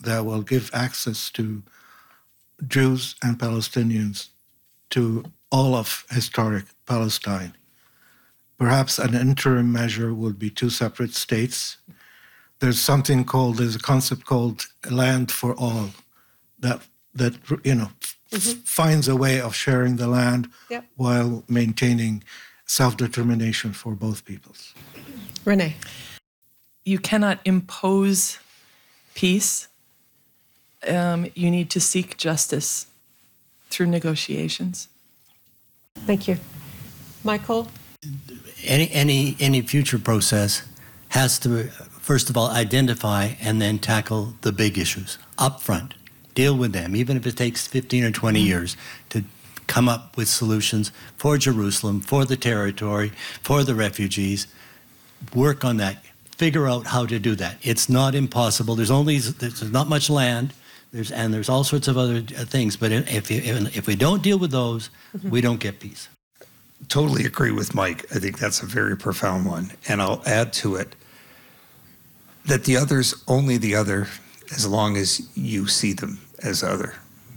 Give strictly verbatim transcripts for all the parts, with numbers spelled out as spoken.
that will give access to Jews and Palestinians to all of historic Palestine. Perhaps an interim measure would be two separate states. There's something called, there's a concept called land for all that, that you know, mm-hmm. f- finds a way of sharing the land yep. while maintaining self-determination for both peoples. Renee. You cannot impose peace. Um, you need to seek justice through negotiations. Thank you. Michael? Any, any, any future process has to, first of all, identify and then tackle the big issues up front. Deal with them, even if it takes fifteen or twenty mm-hmm. years to come up with solutions for Jerusalem, for the territory, for the refugees. Work on that. Figure out how to do that. It's not impossible. There's only there's not much land, there's and there's all sorts of other things. But if you, if we don't deal with those, mm-hmm. we don't get peace. Totally agree with Mike. I think that's a very profound one. And I'll add to it that the other's only the other as long as you see them as other.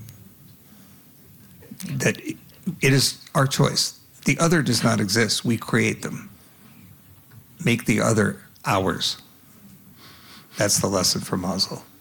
That it is our choice. The other does not exist. We create them. Make the other ours. That's the lesson from Oslo.